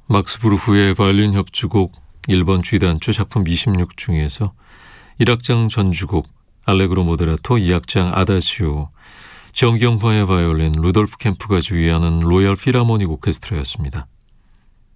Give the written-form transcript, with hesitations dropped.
막스 부르흐의 바이올린 협주곡 1번 G단조 작품 26 중에서 1악장 전주곡 알레그로 모데라토, 2악장 아다지오, 정경화의 바이올린, 루돌프 캠프가 지휘하는 로열 필하모닉 오케스트라였습니다.